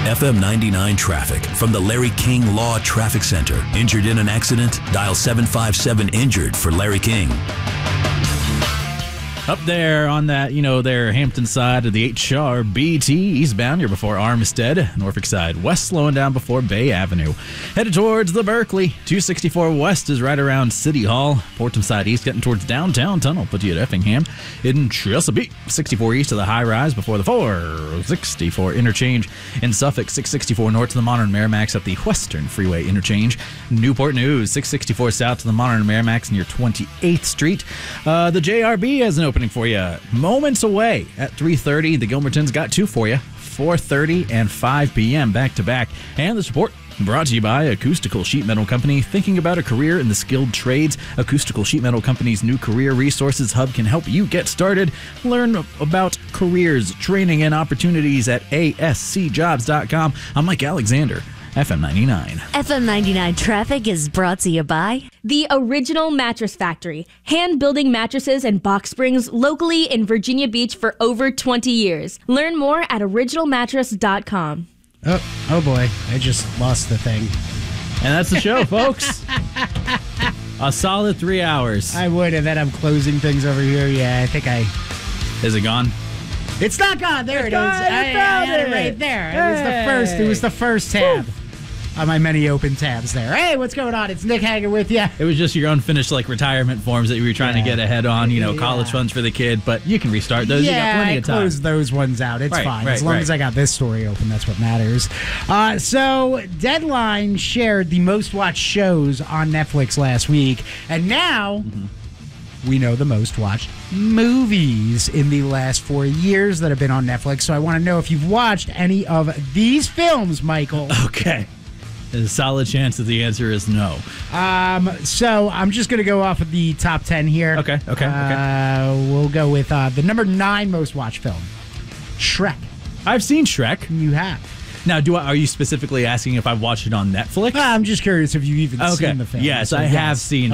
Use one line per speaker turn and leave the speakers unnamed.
FM 99 traffic from the Larry King Law Traffic Center. Injured in an accident? Dial 757-INJURED for Larry King.
Up there on that, their Hampton side of the HRBT eastbound, you're before Armistead. Norfolk side west, slowing down before Bay Avenue. Headed towards the Berkeley. 264 west is right around City Hall. Portham side east, getting towards downtown tunnel. Put you at Effingham. In Chesapeake, 64 east to the high rise before the 464 interchange. In Suffolk, 664 north to the Modern Merrimax at the Western Freeway interchange. Newport News, 664 south to the Modern Merrimax near 28th Street. The JRB has an opening for you moments away at 3:30. The Gilmertons got two for you, 4:30 and 5 p.m. back to back. And this report brought to you by Acoustical Sheet Metal Company. Thinking about a career in the skilled trades? Acoustical Sheet Metal Company's new Career Resources Hub can help you get started. Learn about careers, training, and opportunities at ascjobs.com. I'm Mike Alexander, FM 99.
FM 99 traffic is brought to you by
The Original Mattress Factory. Hand-building mattresses and box springs locally in Virginia Beach for over 20 years. Learn more at originalmattress.com.
Oh boy, I just lost the thing.
And that's the show, folks. A solid 3 hours.
I would, and then I'm closing things over here. Yeah, I think
Is it gone?
It's not gone. There it is. I had it right there. It was the first tab on my many open tabs there. Hey, what's going on? It's Nick Hager with you.
It was just your unfinished retirement forms that you were trying to get ahead on, college funds for the kid, but you can restart those. You got plenty of time.
I closed those ones out. It's fine. As long as I got this story open, that's what matters. So Deadline shared the most watched shows on Netflix last week, and now we know the most watched movies in the last 4 years that have been on Netflix. So I want to know if you've watched any of these films, Michael.
There's a solid chance that the answer is no.
So I'm just going to go off of the top 10 here.
Okay.
We'll go with the number 9 most watched film, Shrek.
I've seen Shrek.
You have.
Now, are you specifically asking if I've watched it on Netflix?
I'm just curious if you've even seen the film.
Yes, I have seen